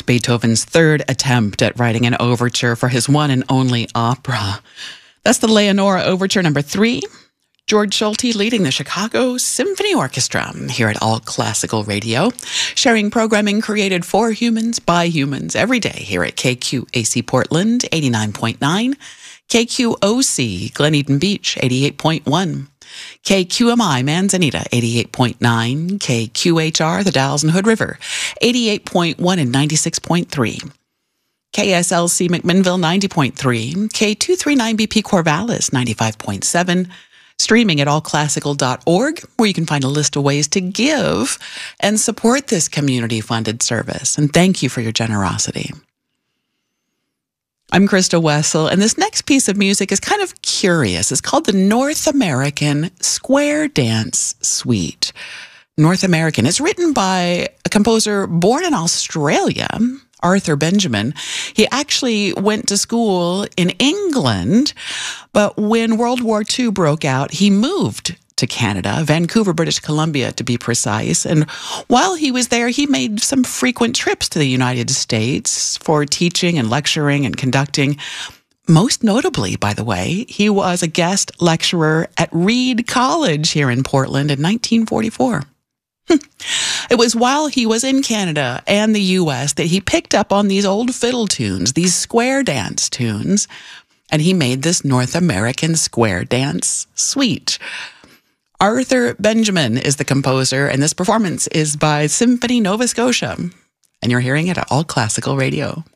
Beethoven's third attempt at writing an overture for his one and only opera. That's the Leonora Overture number 3. George Schulte leading the Chicago Symphony Orchestra here at All Classical Radio, sharing programming created for humans by humans every day here at KQAC Portland 89.9, KQOC Glen Eden Beach 88.1, KQMI Manzanita 88.9, KQHR the Dalles and Hood River 88.1 and 96.3. KSLC McMinnville 90.3, K239BP Corvallis 95.7, streaming at allclassical.org, where you can find a list of ways to give and support this community-funded service. And thank you for your generosity. I'm Krista Wessel, and this next piece of music is kind of curious. It's called the North American Square Dance Suite. North American. It's written by a composer born in Australia, Arthur Benjamin. He actually went to school in England, but when World War II broke out, he moved to Canada, Vancouver, British Columbia, to be precise. And while he was there, he made some frequent trips to the United States for teaching and lecturing and conducting. Most notably, by the way, he was a guest lecturer at Reed College here in Portland in 1944. It was while he was in Canada and the U.S. that he picked up on these old fiddle tunes, these square dance tunes, and he made this North American Square Dance Suite. Arthur Benjamin is the composer, and this performance is by Symphony Nova Scotia. And you're hearing it at All Classical Radio.